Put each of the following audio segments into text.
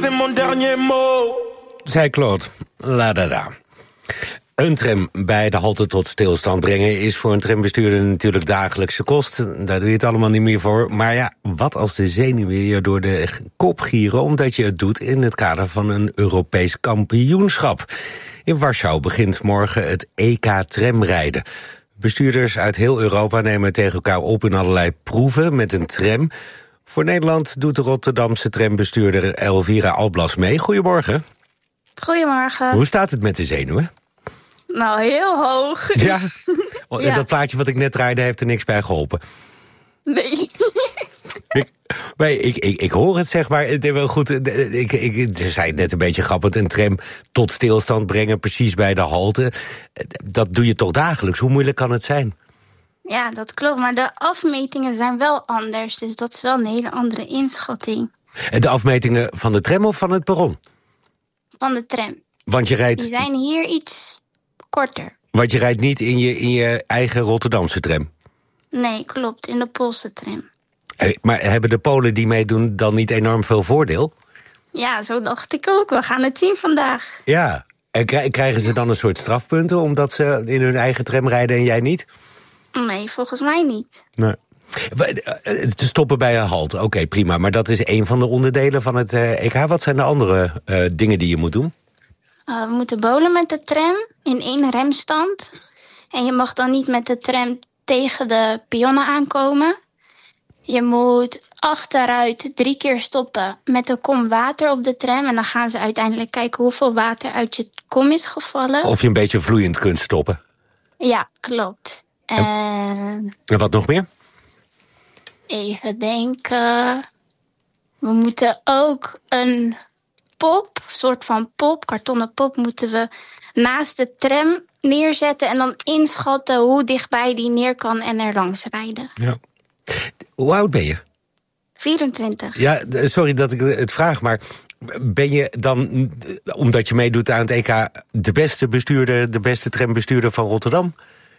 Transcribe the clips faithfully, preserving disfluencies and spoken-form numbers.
c'est mon dernier mot. Zei Claude. La da da. Een tram bij de halte tot stilstand brengen is voor een trambestuurder natuurlijk dagelijkse kost. Daar doe je het allemaal niet meer voor. Maar ja, wat als de zenuwen je door de kop gieren omdat je het doet in het kader van een Europees kampioenschap? In Warschau begint morgen het E K tramrijden. Bestuurders uit heel Europa nemen tegen elkaar op in allerlei proeven met een tram. Voor Nederland doet de Rotterdamse trambestuurder Elvira Alblas mee. Goedemorgen. Goedemorgen. Hoe staat het met de zenuwen? Nou, heel hoog. Ja? Ja. Dat plaatje wat ik net draaide heeft er niks bij geholpen. Nee. Ik, maar ik, ik, ik hoor het, zeg maar. Het is wel goed. Ik, ik zei het net een beetje grappig. Een tram tot stilstand brengen, precies bij de halte. Dat doe je toch dagelijks? Hoe moeilijk kan het zijn? Ja, dat klopt. Maar de afmetingen zijn wel anders. Dus dat is wel een hele andere inschatting. En de afmetingen van de tram of van het perron? Van de tram. Want je rijdt, Die zijn hier iets korter. want je rijdt niet in je, in je eigen Rotterdamse tram? Nee, klopt. In de Poolse tram. Hey, maar hebben de Polen die meedoen dan niet enorm veel voordeel? Ja, zo dacht ik ook. We gaan het zien vandaag. Ja. En krij- krijgen ze dan een soort strafpunten omdat ze in hun eigen tram rijden en jij niet? Nee, volgens mij niet. Nee. Te stoppen bij een halte, oké, okay, prima. Maar dat is een van de onderdelen van het uh, E K. Wat zijn de andere uh, dingen die je moet doen? Uh, we moeten bowlen met de tram in één remstand. En je mag dan niet met de tram tegen de pionnen aankomen. Je moet achteruit drie keer stoppen met een kom water op de tram. En dan gaan ze uiteindelijk kijken hoeveel water uit je kom is gevallen. Of je een beetje vloeiend kunt stoppen. Ja, klopt. En, en wat nog meer? Even denken. We moeten ook een pop, soort van pop, kartonnen pop, moeten we naast de tram neerzetten en dan inschatten hoe dichtbij die neer kan en er langs rijden. Ja. Hoe oud ben je? vierentwintig. Ja, sorry dat ik het vraag, maar ben je dan, omdat je meedoet aan het E K, de beste bestuurder, de beste trambestuurder van Rotterdam?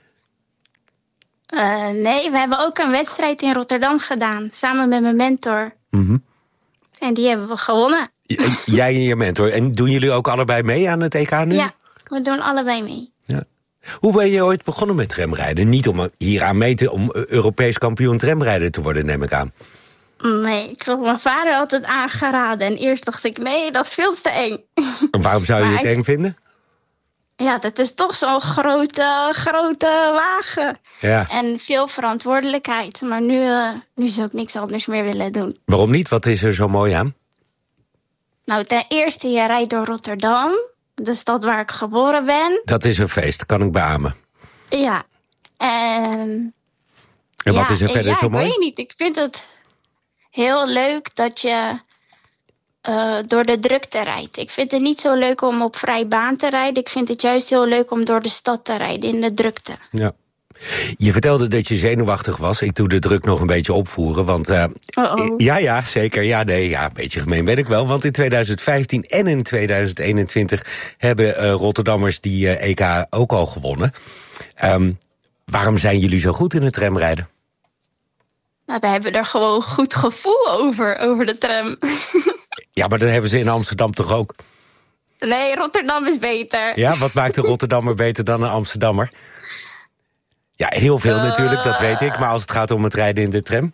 Uh, nee, we hebben ook een wedstrijd in Rotterdam gedaan, samen met mijn mentor. Mm-hmm. En die hebben we gewonnen. J- jij en je mentor. En doen jullie ook allebei mee aan het E K nu? Ja, we doen allebei mee. Ja. Hoe ben je ooit begonnen met tramrijden? Niet om hier aan mee te, om Europees kampioen tramrijder te worden, neem ik aan. Nee, ik geloof mijn vader had het aangeraden. En eerst dacht ik, nee, dat is veel te eng. En waarom zou je Maar het ik... eng vinden? Ja, dat is toch zo'n grote, grote wagen. Ja. En veel verantwoordelijkheid. Maar nu, uh, nu zou ik niks anders meer willen doen. Waarom niet? Wat is er zo mooi aan? Nou, ten eerste, je rijdt door Rotterdam. De stad waar ik geboren ben. Dat is een feest, kan ik beamen. Ja. En... En ja, wat is er verder ja, zo mooi? Ik weet niet. Ik vind het heel leuk dat je uh, door de drukte rijdt. Ik vind het niet zo leuk om op vrij baan te rijden. Ik vind het juist heel leuk om door de stad te rijden in de drukte. Ja. Je vertelde dat je zenuwachtig was. Ik doe de druk nog een beetje opvoeren, want... Uh, Uh-oh. Ja, ja, zeker. Ja, nee, ja, een beetje gemeen ben ik wel. Want in tweeduizend vijftien en in tweeduizend eenentwintig hebben uh, Rotterdammers die uh, E K ook al gewonnen. Um, waarom zijn jullie zo goed in het tramrijden? Nou, we hebben er gewoon goed gevoel over, over de tram. Ja, maar dat hebben ze in Amsterdam toch ook? Nee, Rotterdam is beter. Ja, wat maakt een Rotterdammer beter dan een Amsterdammer? Ja, heel veel uh, natuurlijk, dat weet ik. Maar als het gaat om het rijden in de tram?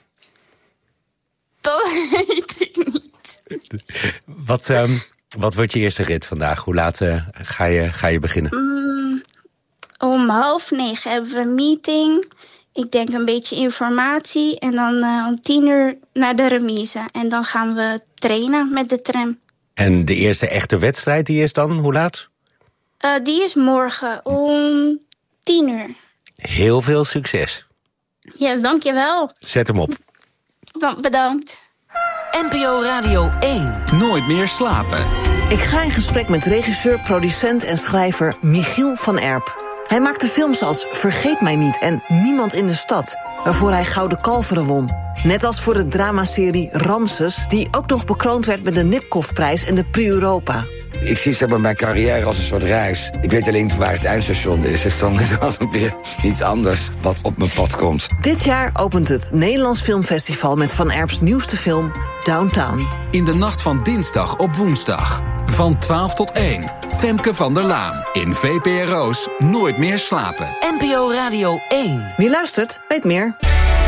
Dat weet ik niet. Wat, um, wat wordt je eerste rit vandaag? Hoe laat uh, ga, je, ga je beginnen? Mm, om half negen hebben we een meeting. Ik denk een beetje informatie. En dan uh, om tien uur naar de remise. En dan gaan we trainen met de tram. En de eerste echte wedstrijd, die is dan, hoe laat? Uh, die is morgen om tien uur. Heel veel succes. Ja, dankjewel. Zet hem op. Bedankt. N P O Radio één. Nooit meer slapen. Ik ga in gesprek met regisseur, producent en schrijver Michiel van Erp. Hij maakte films als Vergeet mij niet en Niemand in de stad, waarvoor hij Gouden Kalveren won. Net als voor de dramaserie Ramses, die ook nog bekroond werd met de Nipkoff-prijs en de Prix Europa. Ik zie zeg maar, mijn carrière als een soort reis. Ik weet alleen waar het eindstation is. Dus dan is dat weer iets anders wat op mijn pad komt. Dit jaar opent het Nederlands Filmfestival met Van Erps nieuwste film Downtown. In de nacht van dinsdag op woensdag. Van twaalf tot één. Femke van der Laan. In V P R O's Nooit meer slapen. N P O Radio één. Wie luistert, weet meer.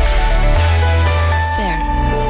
Ster.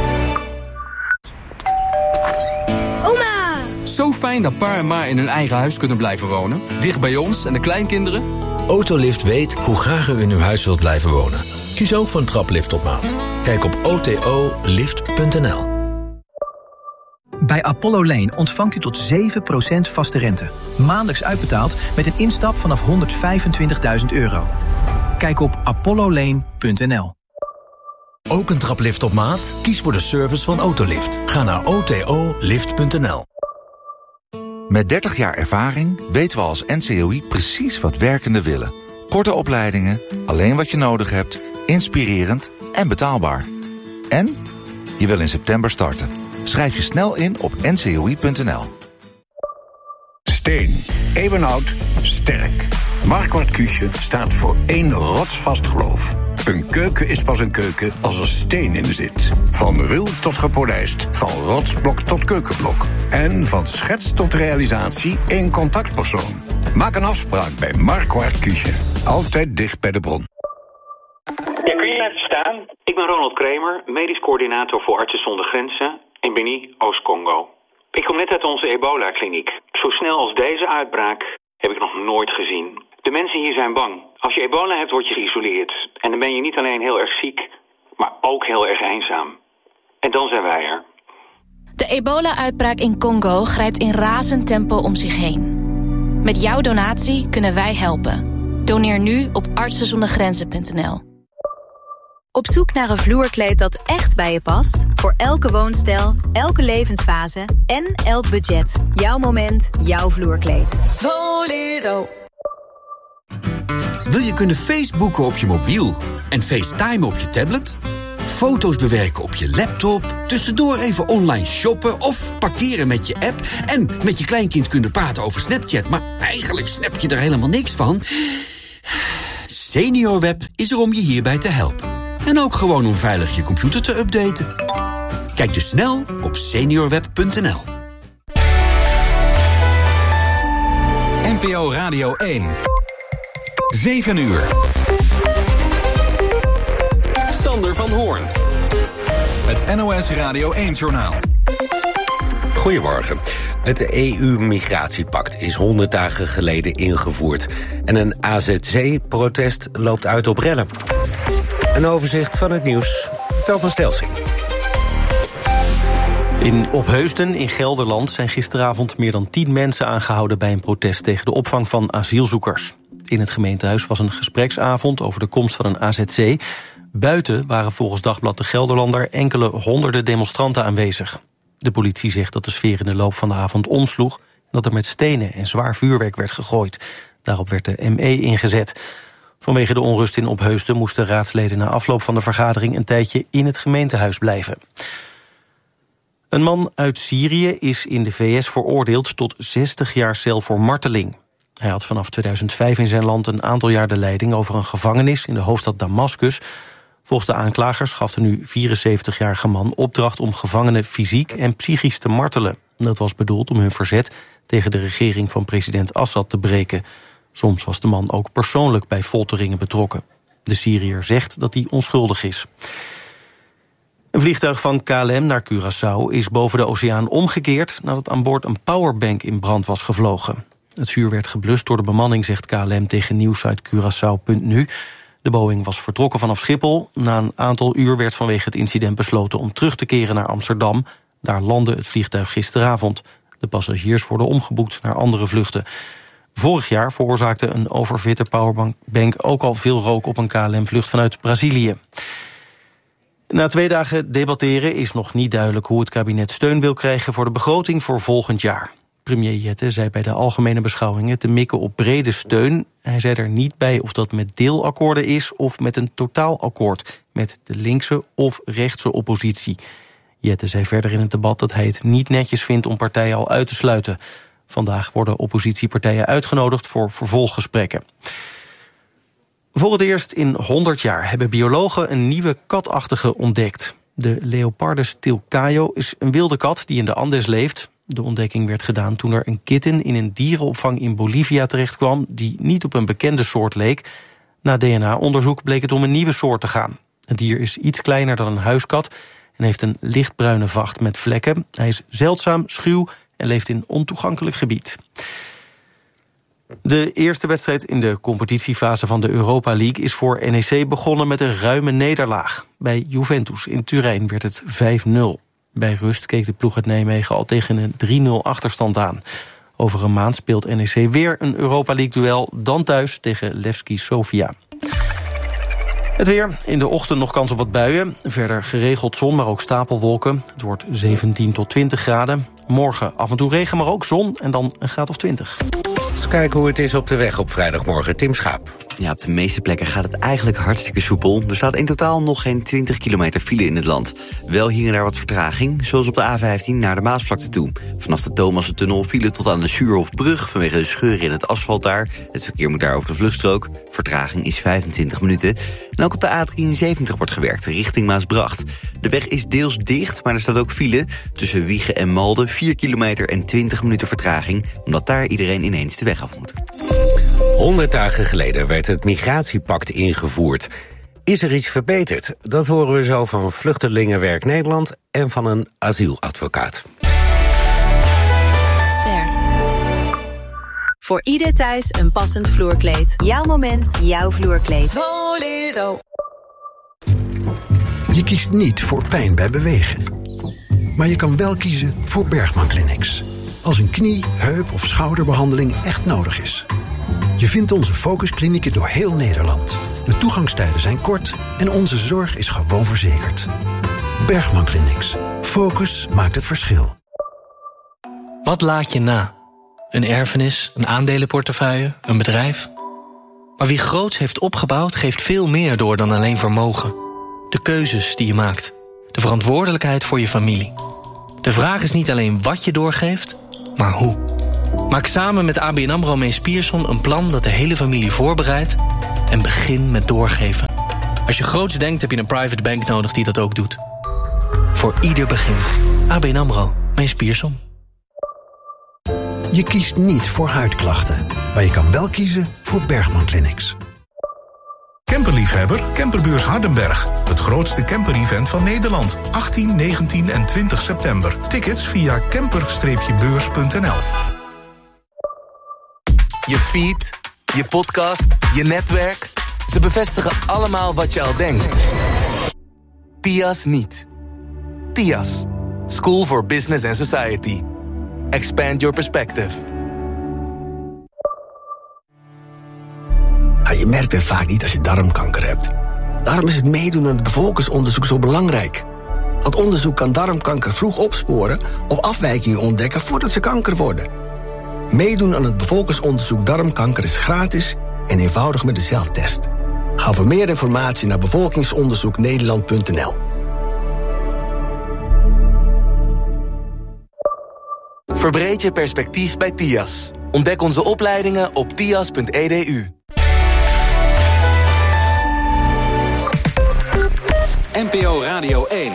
Oma! Zo fijn dat pa en ma in hun eigen huis kunnen blijven wonen. Dicht bij ons en de kleinkinderen. Autolift weet hoe graag u in uw huis wilt blijven wonen. Kies ook voor een traplift op maat. Kijk op o t o lift punt n l. Bij Apollo Lane ontvangt u tot zeven procent vaste rente. Maandelijks uitbetaald met een instap vanaf honderdvijfentwintigduizend euro. Kijk op apollo lane punt n l. Ook een traplift op maat? Kies voor de service van Autolift. Ga naar o t o lift punt n l. Met dertig jaar ervaring weten we als N C O I precies wat werkenden willen. Korte opleidingen, alleen wat je nodig hebt, inspirerend en betaalbaar. En je wil in september starten. Schrijf je snel in op n c o i punt n l. Steen, eeuwenoud, sterk. Marquardt Küche staat voor één rotsvast geloof. Een keuken is pas een keuken als er steen in zit. Van ruw tot gepolijst, van rotsblok tot keukenblok. En van schets tot realisatie één contactpersoon. Maak een afspraak bij Marquardt Küche. Altijd dicht bij de bron. Ja, kun je even staan? Ik ben Ronald Kramer, medisch coördinator voor Artsen zonder Grenzen in Beni, Oost-Congo. Ik kom net uit onze ebola-kliniek. Zo snel als deze uitbraak heb ik nog nooit gezien. De mensen hier zijn bang. Als je ebola hebt, word je geïsoleerd. En dan ben je niet alleen heel erg ziek, maar ook heel erg eenzaam. En dan zijn wij er. De ebola-uitbraak in Congo grijpt in razend tempo om zich heen. Met jouw donatie kunnen wij helpen. Doneer nu op artsen zonder grenzen punt n l. Op zoek naar een vloerkleed dat echt bij je past? Voor elke woonstijl, elke levensfase en elk budget. Jouw moment, jouw vloerkleed. Bolero. Wil je kunnen Facebooken op je mobiel en FaceTime op je tablet? Foto's bewerken op je laptop, tussendoor even online shoppen of parkeren met je app en met je kleinkind kunnen praten over Snapchat, maar eigenlijk snap je er helemaal niks van? SeniorWeb is er om je hierbij te helpen. En ook gewoon om veilig je computer te updaten. Kijk dus snel op seniorweb punt n l. N P O Radio één. zeven uur. Sander van Hoorn. Het N O S Radio één-journaal. Goedemorgen. Het E U-migratiepact is honderd dagen geleden ingevoerd. En een A Z C-protest loopt uit op rellen. Een overzicht van het nieuws. Thomas Delsing. In Opheusden in Gelderland zijn gisteravond meer dan tien mensen aangehouden bij een protest tegen de opvang van asielzoekers. In het gemeentehuis was een gespreksavond over de komst van een A Z C. Buiten waren volgens Dagblad de Gelderlander enkele honderden demonstranten aanwezig. De politie zegt dat de sfeer in de loop van de avond omsloeg en dat er met stenen en zwaar vuurwerk werd gegooid. Daarop werd de M E ingezet. Vanwege de onrust in Opheusden moesten raadsleden na afloop van de vergadering een tijdje in het gemeentehuis blijven. Een man uit Syrië is in de V S veroordeeld tot zestig jaar cel voor marteling. Hij had vanaf tweeduizend vijf in zijn land een aantal jaar de leiding over een gevangenis in de hoofdstad Damascus. Volgens de aanklagers gaf de nu vierenzeventigjarige man opdracht om gevangenen fysiek en psychisch te martelen. Dat was bedoeld om hun verzet tegen de regering van president Assad te breken. Soms was de man ook persoonlijk bij folteringen betrokken. De Syriër zegt dat hij onschuldig is. Een vliegtuig van K L M naar Curaçao is boven de oceaan omgekeerd nadat aan boord een powerbank in brand was gevlogen. Het vuur werd geblust door de bemanning, zegt K L M tegen nieuwsite Curaçao punt n u. De Boeing was vertrokken vanaf Schiphol. Na een aantal uur werd vanwege het incident besloten om terug te keren naar Amsterdam. Daar landde het vliegtuig gisteravond. De passagiers worden omgeboekt naar andere vluchten. Vorig jaar veroorzaakte een overfitte powerbank ook al veel rook op een K L M-vlucht vanuit Brazilië. Na twee dagen debatteren is nog niet duidelijk hoe het kabinet steun wil krijgen voor de begroting voor volgend jaar. Premier Jette zei bij de algemene beschouwingen te mikken op brede steun. Hij zei er niet bij of dat met deelakkoorden is of met een totaalakkoord met de linkse of rechtse oppositie. Jette zei verder in het debat dat hij het niet netjes vindt om partijen al uit te sluiten. Vandaag worden oppositiepartijen uitgenodigd voor vervolggesprekken. Voor het eerst in honderd jaar hebben biologen een nieuwe katachtige ontdekt. De Leopardus tilcaio is een wilde kat die in de Andes leeft. De ontdekking werd gedaan toen er een kitten in een dierenopvang in Bolivia terechtkwam die niet op een bekende soort leek. Na D N A-onderzoek bleek het om een nieuwe soort te gaan. Het dier is iets kleiner dan een huiskat en heeft een lichtbruine vacht met vlekken. Hij is zeldzaam, schuw en leeft in ontoegankelijk gebied. De eerste wedstrijd in de competitiefase van de Europa League is voor N E C begonnen met een ruime nederlaag. Bij Juventus in Turijn werd het vijf nul. Bij rust keek de ploeg uit Nijmegen al tegen een drie nul achterstand aan. Over een maand speelt N E C weer een Europa League-duel, dan thuis tegen Levski Sofia. Het weer. In de ochtend nog kans op wat buien. Verder geregeld zon, maar ook stapelwolken. Het wordt zeventien tot twintig graden. Morgen af en toe regen, maar ook zon en dan een graad of twintig. Eens kijken hoe het is op de weg op vrijdagmorgen. Tim Schaap. Ja, op de meeste plekken gaat het eigenlijk hartstikke soepel. Er staat in totaal nog geen twintig kilometer file in het land. Wel hier en daar wat vertraging, zoals op de A vijftien naar de Maasvlakte toe. Vanaf de Thomassentunnel file tot aan de Suurhofbrug vanwege de scheuren in het asfalt daar. Het verkeer moet daar over de vluchtstrook. Vertraging is vijfentwintig minuten. En ook op de A drieënzeventig wordt gewerkt richting Maasbracht. De weg is deels dicht, maar er staat ook file. Tussen Wijchen en Malden vier kilometer en twintig minuten vertraging, omdat daar iedereen ineens de weg af moet. Honderd dagen geleden werd het migratiepact ingevoerd. Is er iets verbeterd? Dat horen we zo van Vluchtelingenwerk Nederland en van een asieladvocaat. Ster. Voor ieder thuis een passend vloerkleed. Jouw moment, jouw vloerkleed. Bolero. Je kiest niet voor pijn bij bewegen. Maar je kan wel kiezen voor Bergman Clinics. Als een knie, heup of schouderbehandeling echt nodig is. Je vindt onze focusklinieken door heel Nederland. De toegangstijden zijn kort en onze zorg is gewoon verzekerd. Bergman Clinics. Focus maakt het verschil. Wat laat je na? Een erfenis, een aandelenportefeuille, een bedrijf? Maar wie groots heeft opgebouwd, geeft veel meer door dan alleen vermogen. De keuzes die je maakt. De verantwoordelijkheid voor je familie. De vraag is niet alleen wat je doorgeeft, maar hoe. Maak samen met A B N AMRO Mees Pierson een plan dat de hele familie voorbereidt en begin met doorgeven. Als je groots denkt, heb je een private bank nodig die dat ook doet. Voor ieder begin. A B N AMRO Mees Pierson. Je kiest niet voor huidklachten, maar je kan wel kiezen voor Bergman Clinics. Camperliefhebber, Camperbeurs Hardenberg. Het grootste camper-event van Nederland. achttien, negentien en twintig september. Tickets via camper beurs punt n l. Je feed, je podcast, je netwerk. Ze bevestigen allemaal wat je al denkt. T I A S niet. T I A S. School for Business and Society. Expand your perspective. Ja, je merkt het vaak niet als je darmkanker hebt. Daarom is het meedoen aan het bevolkingsonderzoek zo belangrijk. Dat onderzoek kan darmkanker vroeg opsporen of afwijkingen ontdekken voordat ze kanker worden. Meedoen aan het bevolkingsonderzoek darmkanker is gratis en eenvoudig met de zelftest. Ga voor meer informatie naar bevolkingsonderzoek nederland punt n l. Verbreed je perspectief bij T I A S. Ontdek onze opleidingen op t i a s punt e d u. N P O Radio één.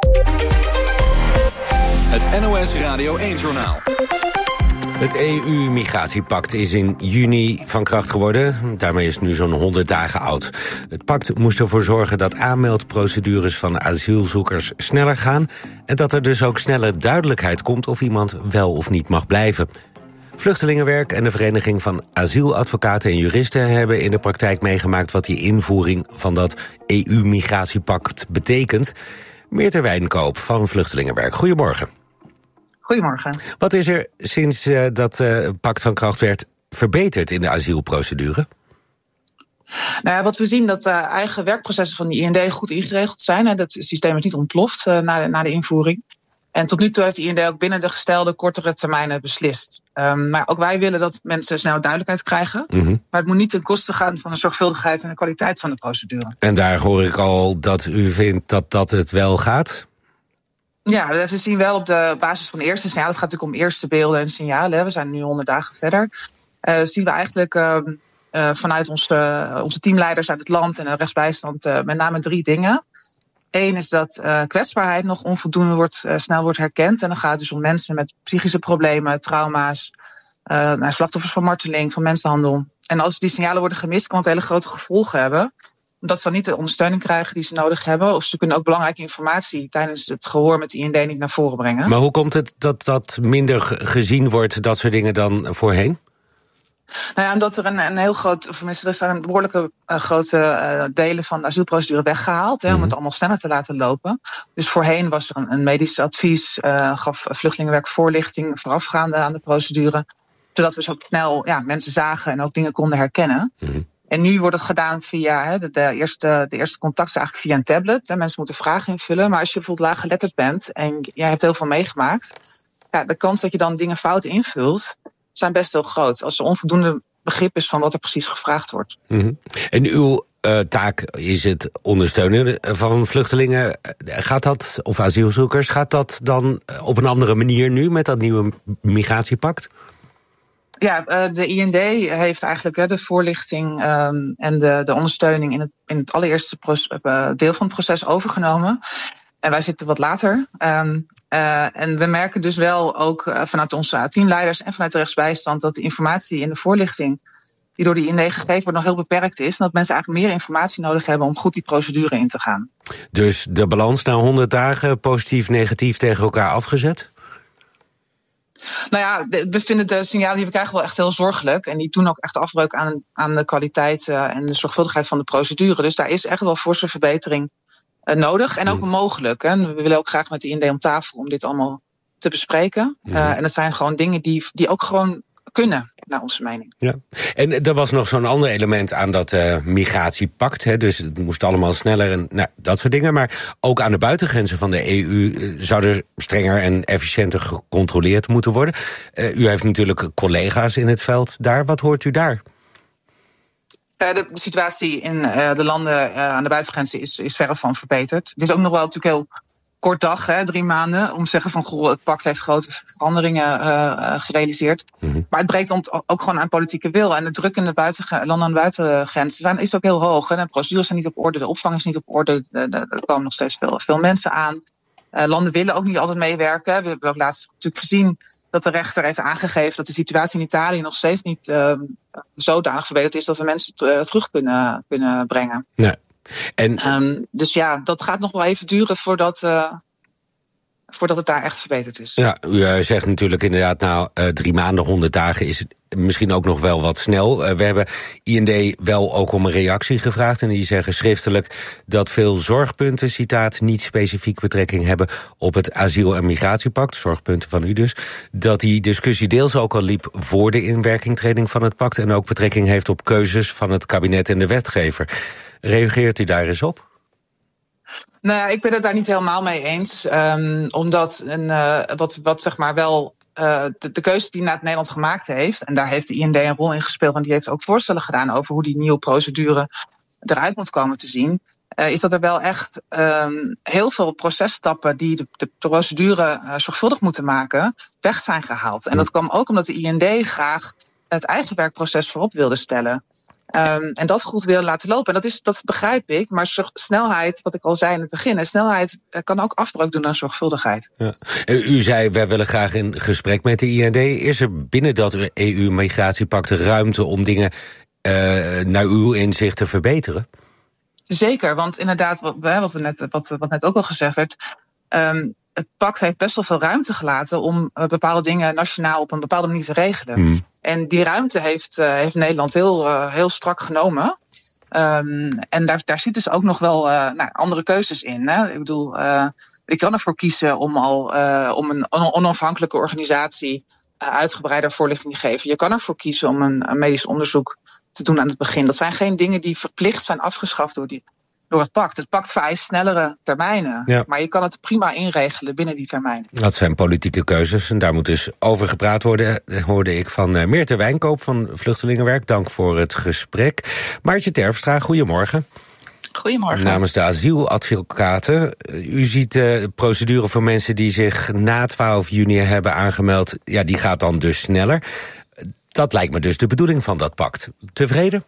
Het N O S Radio één-journaal. Het E U-migratiepact is in juni van kracht geworden. Daarmee is het nu zo'n honderd dagen oud. Het pact moest ervoor zorgen dat aanmeldprocedures van asielzoekers sneller gaan en dat er dus ook sneller duidelijkheid komt of iemand wel of niet mag blijven. Vluchtelingenwerk en de Vereniging van Asieladvocaten en Juristen hebben in de praktijk meegemaakt wat die invoering van dat E U-migratiepact betekent. Meerte Wijnkoop van Vluchtelingenwerk. Goedemorgen. Goedemorgen. Wat is er sinds uh, dat uh, pact van kracht werd verbeterd in de asielprocedure? Nou ja, wat we zien dat de uh, eigen werkprocessen van de I N D goed ingeregeld zijn. Hè, dat systeem is niet ontploft uh, na, de, na de invoering. En tot nu toe heeft de I N D ook binnen de gestelde kortere termijnen beslist. Um, maar ook wij willen dat mensen snel duidelijkheid krijgen. Mm-hmm. Maar het moet niet ten koste gaan van de zorgvuldigheid en de kwaliteit van de procedure. En daar hoor ik al dat u vindt dat dat het wel gaat? Ja, we zien wel op de basis van de eerste signalen, het gaat natuurlijk om eerste beelden en signalen, hè, we zijn nu honderd dagen verder, uh, zien we eigenlijk uh, uh, vanuit onze, uh, onze teamleiders uit het land en de rechtsbijstand uh, met name drie dingen. Eén is dat uh, kwetsbaarheid nog onvoldoende wordt, uh, snel wordt herkend. En dan gaat het dus om mensen met psychische problemen, trauma's, uh, nou, slachtoffers van marteling, van mensenhandel. En als die signalen worden gemist, kan het hele grote gevolgen hebben. Omdat ze dan niet de ondersteuning krijgen die ze nodig hebben. Of ze kunnen ook belangrijke informatie tijdens het gehoor met de I N D niet naar voren brengen. Maar hoe komt het dat dat minder gezien wordt, dat soort dingen, dan voorheen? Nou ja, omdat er een, een heel groot, of er zijn behoorlijke uh, grote uh, delen van de asielprocedure weggehaald, hè, mm-hmm. om het allemaal sneller te laten lopen. Dus voorheen was er een, een medisch advies, uh, gaf vluchtelingenwerk voorlichting voorafgaande aan de procedure, zodat we zo snel ja, mensen zagen en ook dingen konden herkennen. Mm-hmm. En nu wordt het gedaan via, hè, de, de, eerste, de eerste contact is eigenlijk via een tablet. Hè, mensen moeten vragen invullen, maar als je bijvoorbeeld laaggeletterd bent en jij hebt heel veel meegemaakt, ja, de kans dat je dan dingen fout invult, zijn best heel groot, als er onvoldoende begrip is van wat er precies gevraagd wordt. Mm-hmm. En uw uh, taak is het ondersteunen van vluchtelingen. Gaat dat, of asielzoekers, gaat dat dan op een andere manier nu met dat nieuwe migratiepact? Ja, uh, de I N D heeft eigenlijk uh, de voorlichting um, en de, de ondersteuning in het, in het allereerste proces, uh, deel van het proces overgenomen. En wij zitten wat later. Um, uh, en we merken dus wel ook uh, vanuit onze teamleiders en vanuit de rechtsbijstand dat de informatie in de voorlichting die door de I N D gegeven wordt nog heel beperkt is. En dat mensen eigenlijk meer informatie nodig hebben om goed die procedure in te gaan. Dus de balans na honderd dagen positief, negatief tegen elkaar afgezet? Nou ja, we vinden de signalen die we krijgen wel echt heel zorgelijk. En die doen ook echt afbreuk aan, aan de kwaliteit uh, en de zorgvuldigheid van de procedure. Dus daar is echt wel forse verbetering uh, nodig en ook mm. mogelijk. Hè. We willen ook graag met de I N D om tafel om dit allemaal te bespreken. Mm. Uh, en dat zijn gewoon dingen die, die ook gewoon kunnen, naar onze mening. Ja. En er was nog zo'n ander element aan dat uh, migratiepact. Hè, dus het moest allemaal sneller en nou, dat soort dingen. Maar ook aan de buitengrenzen van de E U uh, zou er strenger en efficiënter gecontroleerd moeten worden. Uh, u heeft natuurlijk collega's in het veld daar. Wat hoort u daar? Uh, de, de situatie in uh, de landen uh, aan de buitengrenzen is, is verre van verbeterd. Het is ook nog wel natuurlijk heel kort dag, hè, drie maanden, om te zeggen van goh, het pact heeft grote veranderingen uh, gerealiseerd. Mm-hmm. Maar het breekt ons ook gewoon aan politieke wil. En de druk in de buiten, landen aan de buitengrenzen zijn, is ook heel hoog. Hè. De procedures zijn niet op orde, de opvang is niet op orde. Er komen nog steeds veel, veel mensen aan. Uh, landen willen ook niet altijd meewerken. We hebben ook laatst natuurlijk gezien dat de rechter heeft aangegeven dat de situatie in Italië nog steeds niet uh, zodanig verbeterd is dat we mensen t- uh, terug kunnen, kunnen brengen. Nee. En um, dus ja, dat gaat nog wel even duren voordat, uh, voordat het daar echt verbeterd is. Ja, u uh, zegt natuurlijk inderdaad, nou, uh, drie maanden, honderd dagen is misschien ook nog wel wat snel. Uh, we hebben I N D wel ook om een reactie gevraagd en die zeggen schriftelijk dat veel zorgpunten, citaat, niet specifiek betrekking hebben op het asiel- en migratiepact, zorgpunten van u dus, dat die discussie deels ook al liep voor de inwerkingtreding van het pact en ook betrekking heeft op keuzes van het kabinet en de wetgever. Reageert u daar eens op? Nou ja, ik ben het daar niet helemaal mee eens. Um, omdat een, uh, wat, wat zeg maar wel uh, de, de keuze die Nederland gemaakt heeft, en daar heeft de I N D een rol in gespeeld, en die heeft ook voorstellen gedaan over hoe die nieuwe procedure eruit moet komen te zien, uh, is dat er wel echt um, heel veel processtappen die de, de procedure uh, zorgvuldig moeten maken, weg zijn gehaald. En dat kwam ook omdat de I N D graag het eigen werkproces voorop wilde stellen. Um, en dat goed willen laten lopen. En dat, is, dat begrijp ik, maar snelheid, wat ik al zei in het begin, snelheid kan ook afbreuk doen aan zorgvuldigheid. Ja. U zei, wij willen graag in gesprek met de I N D. Is er binnen dat E U-migratiepact ruimte om dingen uh, naar uw inzicht te verbeteren? Zeker, want inderdaad, wat, wat, we net, wat, wat net ook al gezegd werd, um, het pact heeft best wel veel ruimte gelaten om uh, bepaalde dingen nationaal op een bepaalde manier te regelen. Hmm. En die ruimte heeft, uh, heeft Nederland heel, uh, heel strak genomen. Um, en daar, daar zitten dus ook nog wel uh, nou, andere keuzes in. Hè? Ik bedoel, uh, ik kan ervoor kiezen om, al, uh, om een onafhankelijke organisatie uh, uitgebreider voorlichting te geven. Je kan ervoor kiezen om een, een medisch onderzoek te doen aan het begin. Dat zijn geen dingen die verplicht zijn afgeschaft door die Door het pact. Het pact vereist snellere termijnen. Ja. Maar je kan het prima inregelen binnen die termijn. Dat zijn politieke keuzes en daar moet dus over gepraat worden, hoorde ik van uh, Meerte Wijnkoop van Vluchtelingenwerk. Dank voor het gesprek. Maartje Terpstra, goedemorgen. Goedemorgen. Goedemorgen. Namens de asieladvocaten. U ziet de uh, procedure voor mensen die zich na twaalf juni hebben aangemeld. Ja, die gaat dan dus sneller. Dat lijkt me dus de bedoeling van dat pact. Tevreden?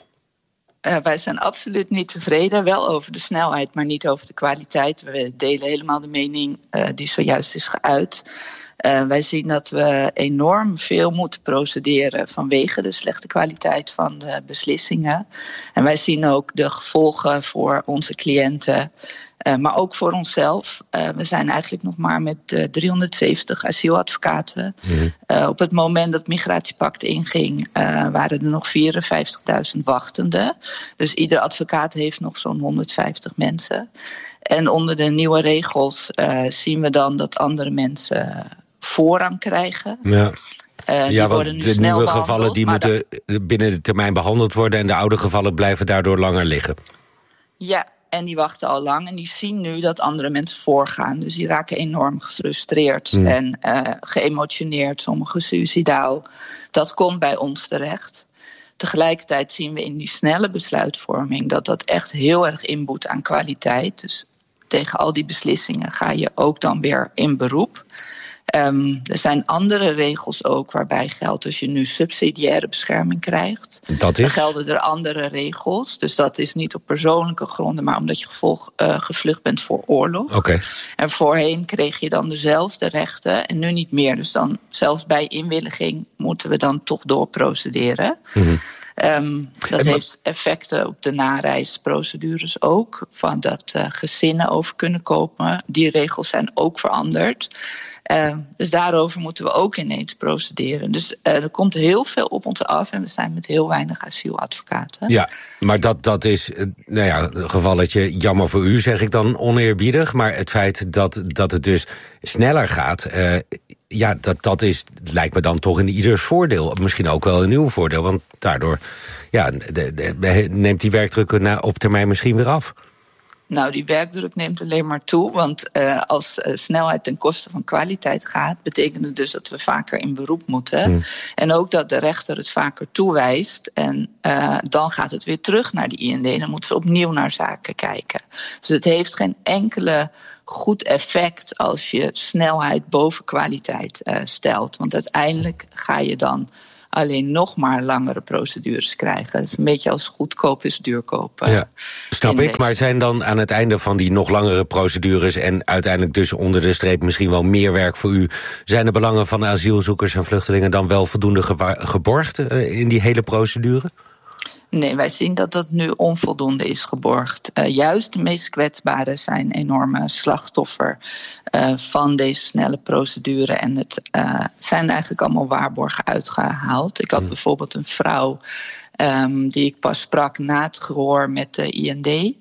Uh, wij zijn absoluut niet tevreden. Wel over de snelheid, maar niet over de kwaliteit. We delen helemaal de mening uh, die zojuist is geuit. Uh, wij zien dat we enorm veel moeten procederen vanwege de slechte kwaliteit van de beslissingen. En wij zien ook de gevolgen voor onze cliënten, uh, maar ook voor onszelf. Uh, we zijn eigenlijk nog maar met uh, driehonderdzeventig asieladvocaten. Mm-hmm. Uh, op het moment dat het migratiepact inging, uh, waren er nog vierenvijftigduizend wachtenden. Dus ieder advocaat heeft nog zo'n honderdvijftig mensen. En onder de nieuwe regels uh, zien we dan dat andere mensen voorrang krijgen. Ja, uh, ja want de nieuwe gevallen die moeten dat... binnen de termijn behandeld worden en de oude gevallen blijven daardoor langer liggen. Ja, en die wachten al lang en die zien nu dat andere mensen voorgaan. Dus die raken enorm gefrustreerd mm. en uh, geëmotioneerd, sommigen suïcidaal. Dat komt bij ons terecht. Tegelijkertijd zien we in die snelle besluitvorming dat dat echt heel erg inboet aan kwaliteit. Dus tegen al die beslissingen ga je ook dan weer in beroep. Um, er zijn andere regels ook waarbij geldt als je nu subsidiaire bescherming krijgt. Dat is? Dan gelden er andere regels. Dus dat is niet op persoonlijke gronden, maar omdat je gevolg, uh, gevlucht bent voor oorlog. Okay. En voorheen kreeg je dan dezelfde rechten en nu niet meer. Dus dan zelfs bij inwilliging moeten we dan toch doorprocederen. Mm-hmm. Um, dat en heeft effecten op de nareisprocedures ook. Van dat uh, gezinnen over kunnen kopen. Die regels zijn ook veranderd. Uh, dus daarover moeten we ook ineens procederen. Dus uh, er komt heel veel op ons af en we zijn met heel weinig asieladvocaten. Ja, maar dat, dat is, nou ja, een gevalletje jammer voor u, zeg ik dan oneerbiedig. Maar het feit dat, dat het dus sneller gaat, uh, ja, dat, dat is, lijkt me dan toch in ieders voordeel. Misschien ook wel in uw voordeel, want daardoor ja, de, de, neemt die werkdruk na, op termijn misschien weer af. Nou, die werkdruk neemt alleen maar toe, want uh, als uh, snelheid ten koste van kwaliteit gaat, betekent het dus dat we vaker in beroep moeten. Hmm. En ook dat de rechter het vaker toewijst en uh, dan gaat het weer terug naar de I N D en dan moeten ze opnieuw naar zaken kijken. Dus het heeft geen enkele goed effect als je snelheid boven kwaliteit uh, stelt, want uiteindelijk ga je dan alleen nog maar langere procedures krijgen. Het is een beetje als goedkoop is duurkoop. Uh, ja, snap ik, maar zijn dan aan het einde van die nog langere procedures en uiteindelijk dus onder de streep misschien wel meer werk voor u, zijn de belangen van de asielzoekers en vluchtelingen dan wel voldoende geborgd uh, in die hele procedure? Nee, wij zien dat dat nu onvoldoende is geborgd. Uh, juist de meest kwetsbaren zijn enorme slachtoffer uh, van deze snelle procedure. En het uh, zijn eigenlijk allemaal waarborgen uitgehaald. Ik had mm. bijvoorbeeld een vrouw um, die ik pas sprak na het gehoor met de I N D.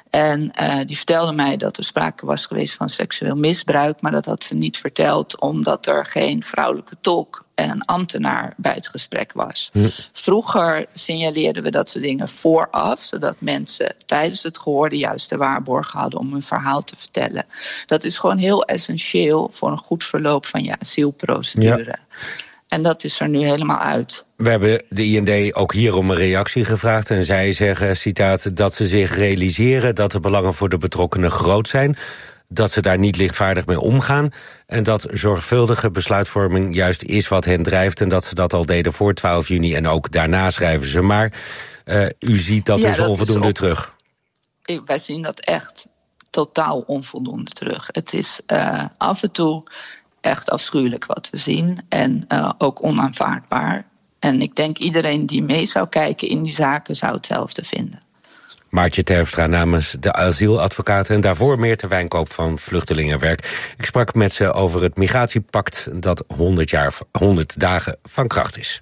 En uh, die vertelde mij dat er sprake was geweest van seksueel misbruik, maar dat had ze niet verteld omdat er geen vrouwelijke tolk en ambtenaar bij het gesprek was. Hm. Vroeger signaleerden we dat soort dingen vooraf, zodat mensen tijdens het gehoor de juiste waarborgen hadden om hun verhaal te vertellen. Dat is gewoon heel essentieel voor een goed verloop van je asielprocedure. Ja. En dat is er nu helemaal uit. We hebben de I N D ook hier om een reactie gevraagd. En zij zeggen, citaat, dat ze zich realiseren dat de belangen voor de betrokkenen groot zijn, dat ze daar niet lichtvaardig mee omgaan en dat zorgvuldige besluitvorming juist is wat hen drijft en dat ze dat al deden voor twaalf juni en ook daarna, schrijven ze. Maar uh, u ziet dat ja, dus dat onvoldoende op... terug. Wij zien dat echt totaal onvoldoende terug. Het is uh, af en toe echt afschuwelijk wat we zien en uh, ook onaanvaardbaar. En ik denk iedereen die mee zou kijken in die zaken zou hetzelfde vinden. Maartje Terpstra namens de asieladvocaten en daarvoor Meerte Wijnkoop van Vluchtelingenwerk. Ik sprak met ze over het migratiepact dat honderd, jaar, honderd dagen van kracht is.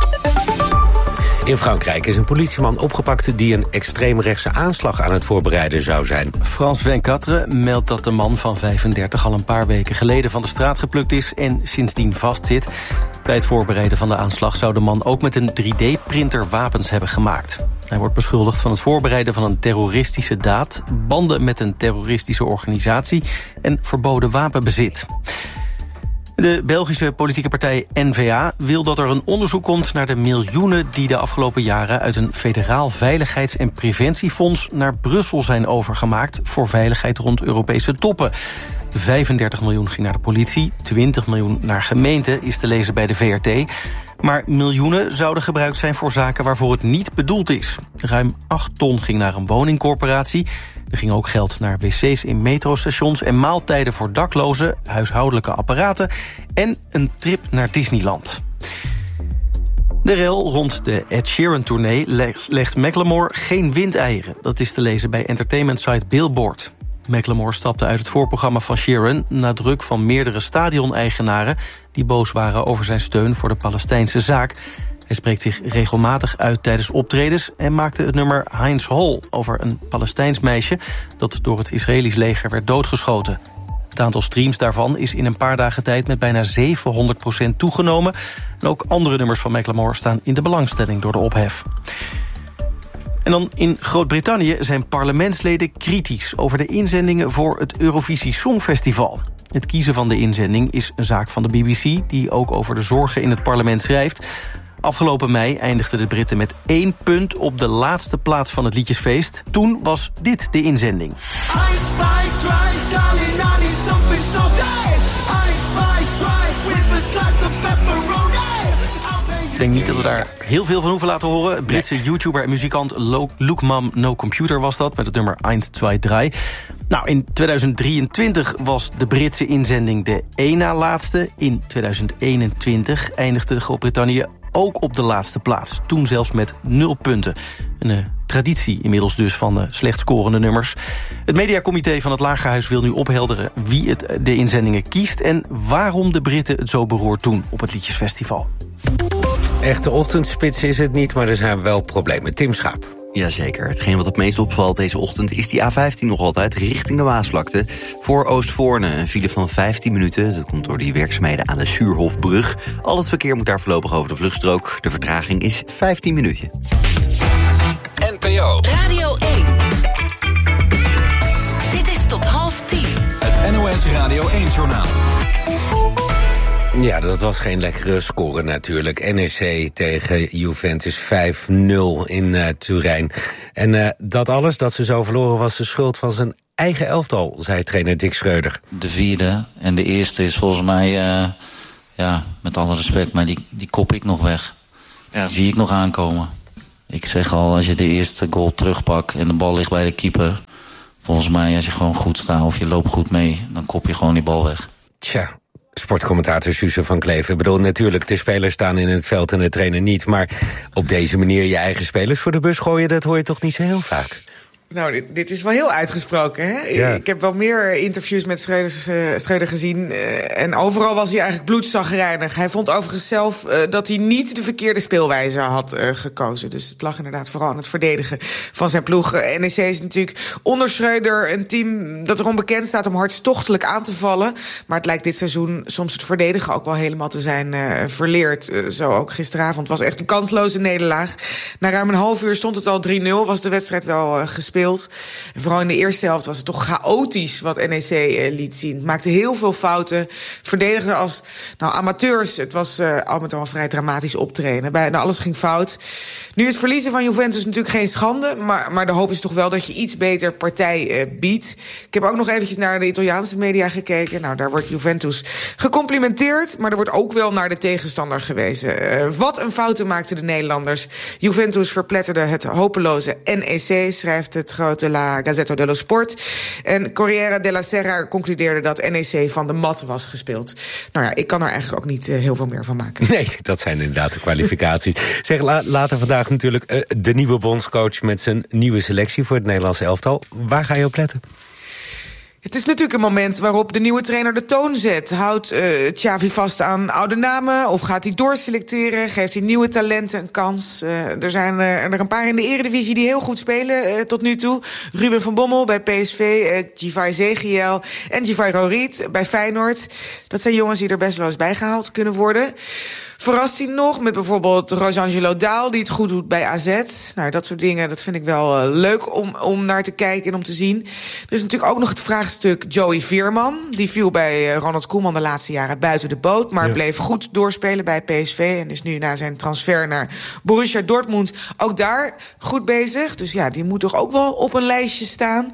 In Frankrijk is een politieman opgepakt die een extreemrechtse aanslag aan het voorbereiden zou zijn. France vijfentwintig meldt dat de man van vijfendertig al een paar weken geleden van de straat geplukt is en sindsdien vastzit. Bij het voorbereiden van de aanslag zou de man ook met een drie D-printer wapens hebben gemaakt. Hij wordt beschuldigd van het voorbereiden van een terroristische daad, banden met een terroristische organisatie en verboden wapenbezit. De Belgische politieke partij N V A wil dat er een onderzoek komt naar de miljoenen die de afgelopen jaren uit een federaal veiligheids- en preventiefonds naar Brussel zijn overgemaakt voor veiligheid rond Europese toppen. vijfendertig miljoen ging naar de politie, twintig miljoen naar gemeenten, is te lezen bij de V R T. Maar miljoenen zouden gebruikt zijn voor zaken waarvoor het niet bedoeld is. Ruim acht ton ging naar een woningcorporatie. Er ging ook geld naar wc's in metrostations en maaltijden voor daklozen, huishoudelijke apparaten en een trip naar Disneyland. De rel rond de Ed Sheeran-tournee legt Macklemore geen windeieren. Dat is te lezen bij entertainment-site Billboard. Macklemore stapte uit het voorprogramma van Sheeran na druk van meerdere stadioneigenaren die boos waren over zijn steun voor de Palestijnse zaak. Hij spreekt zich regelmatig uit tijdens optredens en maakte het nummer Heinz Hall over een Palestijns meisje dat door het Israëlisch leger werd doodgeschoten. Het aantal streams daarvan is in een paar dagen tijd met bijna zevenhonderd procent toegenomen. En ook andere nummers van Macklemore staan in de belangstelling door de ophef. En dan in Groot-Brittannië zijn parlementsleden kritisch over de inzendingen voor het Eurovisie Songfestival. Het kiezen van de inzending is een zaak van de B B C, die ook over de zorgen in het parlement schrijft. Afgelopen mei eindigden de Britten met één punt op de laatste plaats van het liedjesfeest. Toen was dit de inzending. Ik denk niet dat we daar heel veel van hoeven laten horen. Britse YouTuber en muzikant Luke Mam No Computer was dat, met het nummer eins, twee, drie. Nou, in tweeduizend drieëntwintig was de Britse inzending de één na laatste. In tweeduizend eenentwintig eindigde Groot-Brittannië ook op de laatste plaats. Toen zelfs met nul punten. Een uh, traditie inmiddels dus van uh, slecht scorende nummers. Het mediacomité van het Lagerhuis wil nu ophelderen wie het, de inzendingen kiest en waarom de Britten het zo beroerd doen op het Liedjesfestival. Echte ochtendspits is het niet, maar er zijn wel problemen. Tim Schaap. Jazeker. Hetgeen wat het meest opvalt deze ochtend is die A vijftien nog altijd richting de Maasvlakte. Voor Oostvoorne een file van vijftien minuten. Dat komt door die werkzaamheden aan de Suurhofbrug. Al het verkeer moet daar voorlopig over de vluchtstrook. De vertraging is vijftien minuten. N P O Radio één. Dit is tot half tien. Het N O S Radio één-journaal. Ja, dat was geen lekkere score natuurlijk. N E C tegen Juventus vijf nul in uh, Turijn. En uh, dat alles dat ze zo verloren was de schuld van zijn eigen elftal, zei trainer Dick Schreuder. De vierde en de eerste is volgens mij, uh, ja, met alle respect, maar die, die kop ik nog weg. Ja. Die zie ik nog aankomen. Ik zeg al, als je de eerste goal terugpakt en de bal ligt bij de keeper, volgens mij als je gewoon goed staat of je loopt goed mee, dan kop je gewoon die bal weg. Tja. Sportcommentator Suze van Kleef. Ik bedoel, natuurlijk, de spelers staan in het veld en de trainer niet. Maar op deze manier je eigen spelers voor de bus gooien, dat hoor je toch niet zo heel vaak? Nou, dit, dit is wel heel uitgesproken, hè? Ja. Ik heb wel meer interviews met Schreuder, uh, Schreuder gezien. Uh, en overal was hij eigenlijk bloedzagrijnig. Hij vond overigens zelf uh, dat hij niet de verkeerde speelwijze had uh, gekozen. Dus het lag inderdaad vooral aan het verdedigen van zijn ploeg. Uh, N E C is natuurlijk onder Schreuder een team dat erom bekend staat om hartstochtelijk aan te vallen. Maar het lijkt dit seizoen soms het verdedigen ook wel helemaal te zijn uh, verleerd. Uh, zo ook gisteravond was echt een kansloze nederlaag. Na ruim een half uur stond het al drie nul, was de wedstrijd wel uh, gespeeld. En vooral in de eerste helft was het toch chaotisch wat N E C uh, liet zien. Het maakte heel veel fouten, verdedigde als nou, amateurs. Het was uh, al met al vrij dramatisch optreden. Bijna alles ging fout. Nu het verliezen van Juventus natuurlijk geen schande, maar, maar de hoop is toch wel dat je iets beter partij uh, biedt. Ik heb ook nog eventjes naar de Italiaanse media gekeken. Nou, daar wordt Juventus gecomplimenteerd, maar er wordt ook wel naar de tegenstander gewezen. Uh, wat een fouten maakten de Nederlanders. Juventus verpletterde het hopeloze N E C, schrijft het grote La Gazzetta dello Sport. En Corriere della Sera concludeerde dat N E C van de mat was gespeeld. Nou ja, ik kan er eigenlijk ook niet uh, heel veel meer van maken. Nee, dat zijn inderdaad de kwalificaties. Zeg, la- later vandaag natuurlijk uh, de nieuwe bondscoach met zijn nieuwe selectie voor het Nederlandse elftal. Waar ga je op letten? Het is natuurlijk een moment waarop de nieuwe trainer de toon zet. Houdt uh, Xavi vast aan oude namen of gaat hij doorselecteren? Geeft hij nieuwe talenten een kans? Uh, er zijn uh, er een paar in de Eredivisie die heel goed spelen uh, tot nu toe. Ruben van Bommel bij P S V, uh, Givai Zegiel en Givai Rorit bij Feyenoord. Dat zijn jongens die er best wel eens bijgehaald kunnen worden. Verrast hij nog met bijvoorbeeld Rosangelo Daal, die het goed doet bij A Z. Nou, dat soort dingen, dat vind ik wel uh, leuk om, om naar te kijken en om te zien. Er is natuurlijk ook nog het vraagstuk Joey Veerman. Die viel bij uh, Ronald Koeman de laatste jaren buiten de boot, maar ja. bleef goed doorspelen bij P S V. En is nu na zijn transfer naar Borussia Dortmund ook daar goed bezig. Dus ja, die moet toch ook wel op een lijstje staan.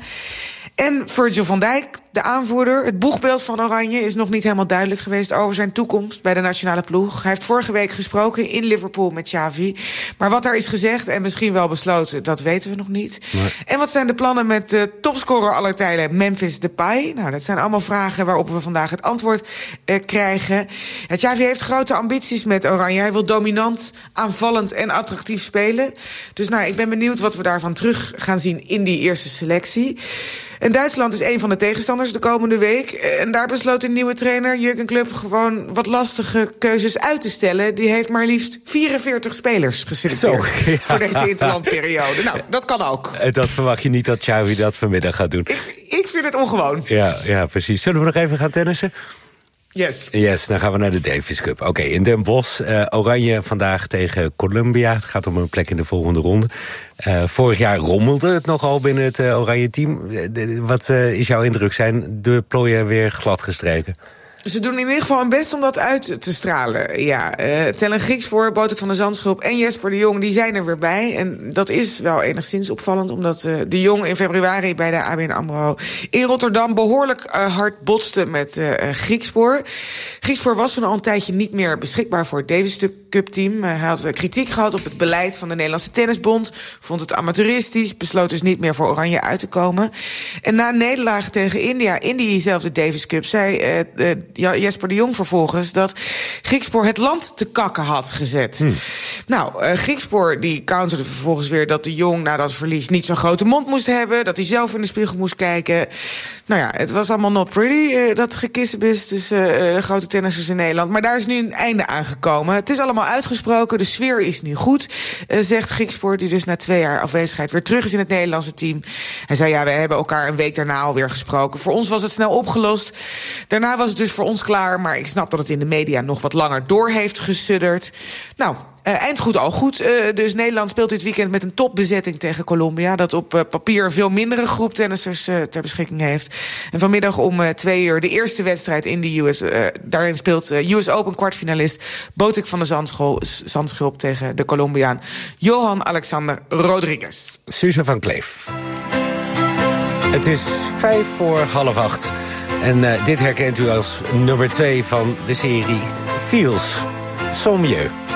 En Virgil van Dijk, de aanvoerder, het boegbeeld van Oranje, is nog niet helemaal duidelijk geweest over zijn toekomst bij de nationale ploeg. Hij heeft vorige week gesproken in Liverpool met Xavi. Maar wat daar is gezegd en misschien wel besloten, dat weten we nog niet. Nee. En wat zijn de plannen met de topscorer aller tijden, Memphis Depay? Nou, dat zijn allemaal vragen waarop we vandaag het antwoord eh, krijgen. Ja, Xavi heeft grote ambities met Oranje. Hij wil dominant, aanvallend en attractief spelen. Dus nou, ik ben benieuwd wat we daarvan terug gaan zien in die eerste selectie. En Duitsland is een van de tegenstanders de komende week. En daar besloot de nieuwe trainer Jurgen Klopp gewoon wat lastige keuzes uit te stellen. Die heeft maar liefst vierenveertig spelers geselecteerd Zo, ja. voor deze interlandperiode. Nou, dat kan ook. En dat verwacht je niet dat Xavi dat vanmiddag gaat doen. Ik, ik vind het ongewoon. Ja, ja, precies. Zullen we nog even gaan tennissen? Yes. Yes, dan gaan we naar de Davis Cup. Oké, okay, in Den Bosch, uh, Oranje vandaag tegen Colombia. Het gaat om een plek in de volgende ronde. Uh, vorig jaar rommelde het nogal binnen het uh, Oranje team. Uh, wat uh, is jouw indruk? Zijn de plooien weer glad gestreken? Ze doen in ieder geval hun best om dat uit te stralen. Ja, uh, Tellen Griekspoor, Botik van der Zandschulp en Jesper de Jong, die zijn er weer bij. En dat is wel enigszins opvallend, omdat uh, de Jong in februari bij de A B N AMRO in Rotterdam behoorlijk uh, hard botste met uh, Griekspoor. Griekspoor was toen al een tijdje niet meer beschikbaar voor het Davis Cup team. Uh, hij had uh, kritiek gehad op het beleid van de Nederlandse Tennisbond, vond het amateuristisch, besloot dus niet meer voor Oranje uit te komen. En na een nederlaag tegen India in diezelfde Davis Cup zei uh, uh, Jesper de Jong vervolgens dat Griekspoor het land te kakken had gezet. Hmm. Nou, uh, Griekspoor die counterde vervolgens weer dat de Jong na dat verlies niet zo'n grote mond moest hebben, dat hij zelf in de spiegel moest kijken. Nou ja, het was allemaal not pretty, uh, dat gekissebis tussen uh, grote tennissers in Nederland. Maar daar is nu een einde aangekomen. Het is allemaal uitgesproken, de sfeer is nu goed, uh, zegt Griekspoor, die dus na twee jaar afwezigheid weer terug is in het Nederlandse team. Hij zei, ja, we hebben elkaar een week daarna alweer gesproken. Voor ons was het snel opgelost. Daarna was het dus voor ons klaar, maar ik snap dat het in de media nog wat langer door heeft gesudderd. Nou, Uh, eind goed al goed. Uh, dus Nederland speelt dit weekend met een topbezetting tegen Colombia, dat op uh, papier een veel mindere groep tennissers uh, ter beschikking heeft. En vanmiddag om uh, twee uur de eerste wedstrijd in de U S. Uh, daarin speelt uh, U S Open kwartfinalist Botik van der Zandschulp tegen de Colombiaan Johan Alexander Rodriguez. Suze van Kleef. Het is vijf voor half acht. En uh, dit herkent u als nummer twee van de serie Feels. Sommieu.